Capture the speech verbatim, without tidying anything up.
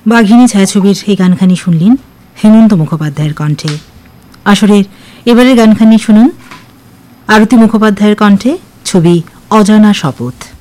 বাঘিনী ছায়াছবির এই গানখানি শুনলেন হেমন্ত মুখোপাধ্যায়ের কণ্ঠে। আসরের এবারের গানখানি শুনুন আরতি মুখোপাধ্যায়ের কণ্ঠে, ছবি অজানা শপথ।